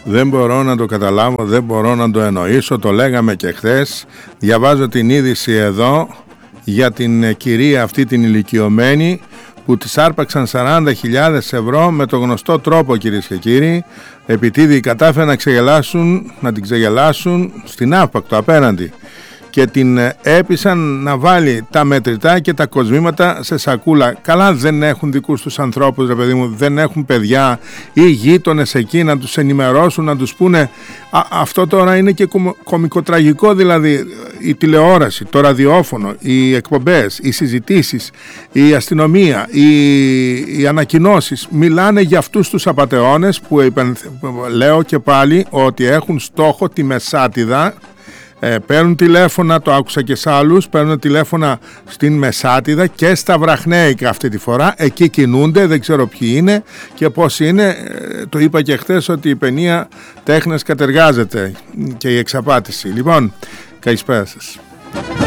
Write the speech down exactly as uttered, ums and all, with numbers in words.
Δεν μπορώ να το καταλάβω, δεν μπορώ να το εννοήσω, το λέγαμε και χθες. Διαβάζω την είδηση εδώ για την κυρία αυτή την ηλικιωμένη που της άρπαξαν σαράντα χιλιάδες ευρώ με το γνωστό τρόπο, κυρίες και κύριοι, επειδή κατάφεραν να ξεγελάσουν, να την ξεγελάσουν στην άπακτο απέναντι και την έπεισαν να βάλει τα μετρητά και τα κοσμήματα σε σακούλα. Καλά, δεν έχουν δικούς τους ανθρώπους, ρε παιδί μου, δεν έχουν παιδιά ή γείτονες εκεί να τους ενημερώσουν, να τους πούνε. Α, αυτό τώρα είναι και κωμικοτραγικό, δηλαδή η τηλεόραση, το ραδιόφωνο, οι εκπομπές, οι συζητήσεις, η αστυνομία, οι, οι ανακοινώσεις μιλάνε για αυτούς τους απατεώνες που είπαν, λέω και πάλι, ότι έχουν στόχο τη Μεσάτιδα. Ε, παίρνουν τηλέφωνα, το άκουσα και σε άλλους, παίρνουν τηλέφωνα στην Μεσάτιδα και στα Βραχνέικα αυτή τη φορά, εκεί κινούνται, δεν ξέρω ποιοι είναι και πώς είναι. Ε, το είπα και χθες ότι η παινία τέχνες κατεργάζεται και η εξαπάτηση. Λοιπόν, καλησπέρα σας.